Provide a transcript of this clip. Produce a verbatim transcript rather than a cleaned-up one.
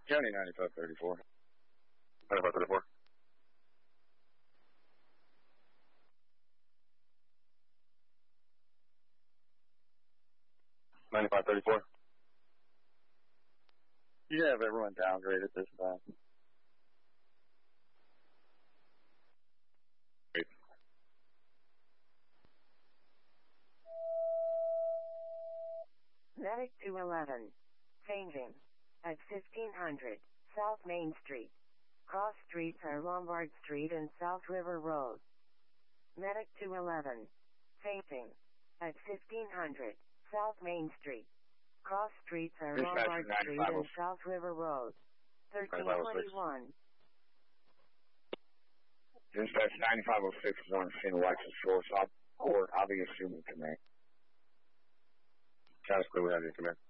County ninety-five thirty-four. ninety-five thirty-four. ninety-five thirty-four. You have everyone downgraded this time. Great. Medic two eleven. Changing. At fifteen hundred, South Main Street. Cross streets are Lombard Street and South River Road. Medic two eleven. Changing. At fifteen hundred, South Main Street. Cross streets are Dispatch Lombard Street and South River Road. thirteen twenty-one. Dispatch ninety-five oh six is on scene of Lexus four, so I'll, or I'll be assuming command. Cash clear, we have your command.